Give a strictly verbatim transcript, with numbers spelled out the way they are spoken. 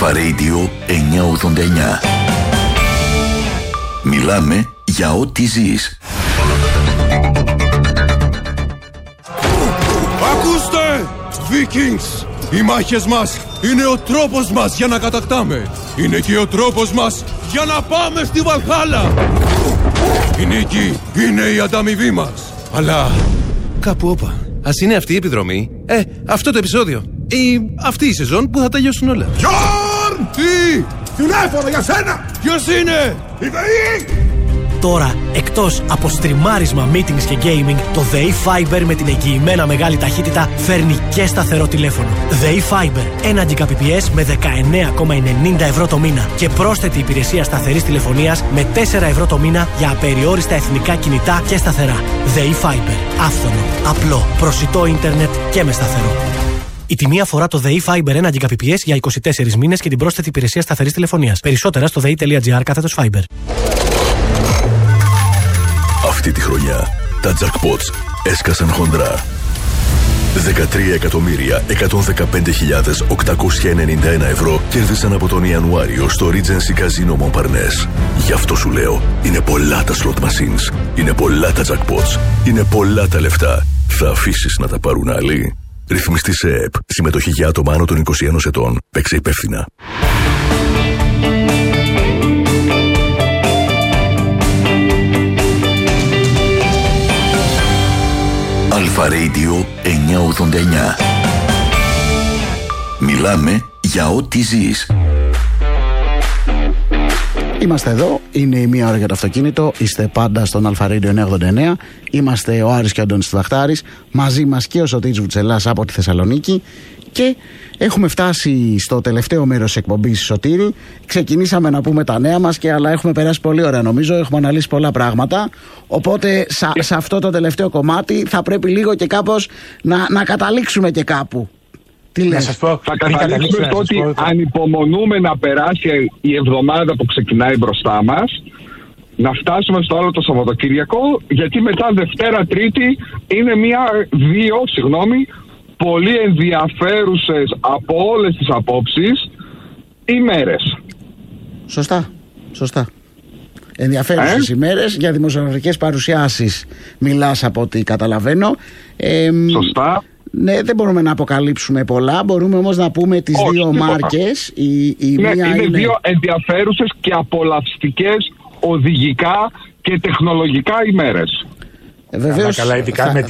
Αλφα Radio εννιακόσια ογδόντα εννιά. Μιλάμε για ό,τι ζεις. Ακούστε! Vikings! Οι μάχες μας είναι ο τρόπος μας για να κατακτάμε. Είναι και ο τρόπος μας για να πάμε στη Βαλχάλα. Η νίκη είναι η ανταμοιβή μας. Αλλά κάπου όπα. Ας είναι αυτή η επιδρομή. Ε, αυτό το επεισόδιο. Ή αυτή η σεζόν που θα τελειώσουν όλα. Γιόρν! Τι! Τηλέφωνο για σένα! Ποιος είναι? Η ΔΕΗ! Τώρα, εκτός από στριμάρισμα, meetings και gaming, το ΔΕΗ Fiber με την εγγυημένα μεγάλη ταχύτητα φέρνει και σταθερό τηλέφωνο. ΔΕΗ Fiber, ένα Gbps με δεκαεννέα κόμμα ενενήντα ευρώ το μήνα και πρόσθετη υπηρεσία σταθερής τηλεφωνίας με τέσσερα ευρώ το μήνα για απεριόριστα εθνικά κινητά και σταθερά. ΔΕΗ Fiber, άφθονο, απλό, προσιτό ίντερνετ και με σταθερό. Η τιμή αφορά το ΔΕΗ Fiber ένα Gbps για είκοσι τέσσερις μήνες και την πρόσθετη υπηρεσία σταθερής τηλεφωνίας. Περισσότερα στο δei.gr κάθετος Fiber. Αυτή τη χρονιά τα jackpots έσκασαν χοντρά. δεκατρία εκατομμύρια εκατόν δεκαπέντε χιλιάδες οκτακόσια ενενήντα ένα ευρώ κέρδισαν από τον Ιανουάριο στο Regency Casino Montparnasse. Γι' αυτό σου λέω, είναι πολλά τα slot machines, είναι πολλά τα jackpots, είναι πολλά τα λεφτά. Θα αφήσεις να τα πάρουν άλλοι? Ρυθμιστή σε ΕΕΠ. Συμμετοχή για άτομα άνω των είκοσι ένα ετών. Παίξε υπεύθυνα. Αλφα Radio εννιακόσια ογδόντα εννιά. Μιλάμε για ό,τι ζεις. Είμαστε εδώ, είναι η μία ώρα για το αυτοκίνητο. Είστε πάντα στον Αλφα Radio εννιακόσια ογδόντα εννιά. Είμαστε ο Άρης και ο Αντώνης Τουδαχτάρης. Μαζί μας και ο Σωτήρης Βουτσελάς από τη Θεσσαλονίκη. Και έχουμε φτάσει στο τελευταίο μέρος της εκπομπής, Σωτήρη. Ξεκινήσαμε να πούμε τα νέα μας, και, αλλά έχουμε περάσει πολύ ωραία νομίζω. Έχουμε αναλύσει πολλά πράγματα. Οπότε σε, σε αυτό το τελευταίο κομμάτι θα πρέπει λίγο και κάπως να, να καταλήξουμε και κάπου. Τι λες? Να σας πω, θα καταλήξουμε στο ότι ανυπομονούμε να περάσει η εβδομάδα που ξεκινάει μπροστά μας, να φτάσουμε στο άλλο το Σαββατοκύριακο, γιατί μετά Δευτέρα Τρίτη είναι μία, δύο, συγγνώμη, πολύ ενδιαφέρουσες από όλες τις απόψεις ημέρες. Σωστά, σωστά. Ενδιαφέρουσες ε? ημέρες για δημοσιογραφικές παρουσιάσεις μιλάς από ό,τι καταλαβαίνω. Ε, Σωστά. Ναι, δεν μπορούμε να αποκαλύψουμε πολλά. Μπορούμε όμως να πούμε τις Όχι, δύο τίποτα. μάρκες. Η, η ναι, μία είναι, είναι δύο ενδιαφέρουσες και απολαυστικές οδηγικά και τεχνολογικά ημέρες. Ε, βεβαίως, καλά, ειδικά θα, με